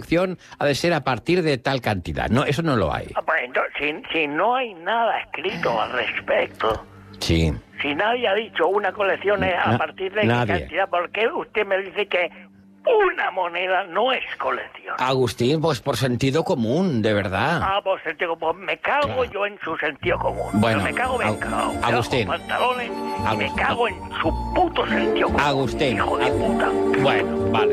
colección ha de ser a partir de tal cantidad. No, eso no lo hay. Pues entonces, si no hay nada escrito al respecto, Sí. si nadie ha dicho una colección es a partir de qué nadie. cantidad, ¿por qué usted me dice que una moneda no es colección? Agustín, pues por sentido común, de verdad. Pues sentido común. Me cago Claro. yo en su sentido común. Bueno, me cago, Agustín. Me pantalones y me Agustín. cago en su puto sentido común. Agustín. Hijo de puta. Bueno, vale.